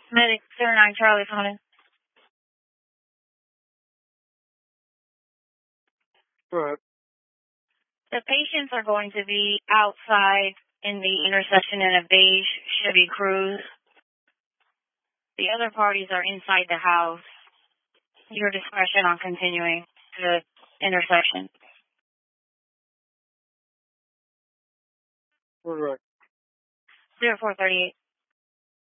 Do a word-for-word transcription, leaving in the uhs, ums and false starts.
Medic zero nine Charlie coming in. Go ahead. The patients are going to be outside in the intersection in a beige Chevy Cruze. The other parties are inside the house. Your discretion on continuing the intersection. Correct. zero four thirty-eight.